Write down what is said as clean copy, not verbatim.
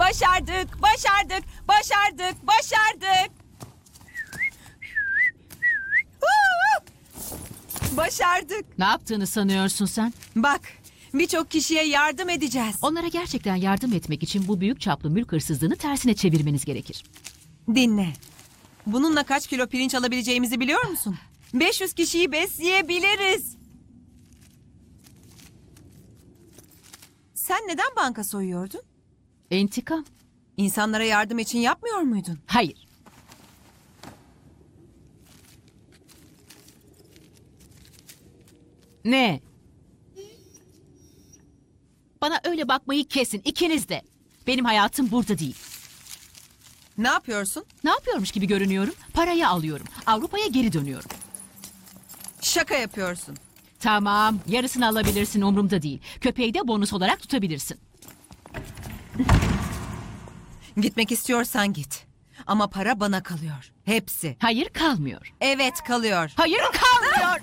Başardık, başardık, başardık, başardık. Başardık. Ne yaptığını sanıyorsun sen? Bak, birçok kişiye yardım edeceğiz. Onlara gerçekten yardım etmek için bu büyük çaplı mülk hırsızlığını tersine çevirmeniz gerekir. Dinle. Bununla kaç kilo pirinç alabileceğimizi biliyor musun? 500 kişiyi besleyebiliriz. Sen neden banka soyuyordun? İntikam? İnsanlara yardım için yapmıyor muydun? Hayır. Ne? Bana öyle bakmayı kesin, ikiniz de. Benim hayatım burada değil. Ne yapıyorsun? Ne yapıyormuş gibi görünüyorum? Parayı alıyorum. Avrupa'ya geri dönüyorum. Şaka yapıyorsun. Tamam, yarısını alabilirsin, umurumda değil. Köpeği de bonus olarak tutabilirsin. Gitmek istiyorsan git. Ama para bana kalıyor. Hepsi. Hayır, kalmıyor. Evet, kalıyor. Hayır, kalmıyor.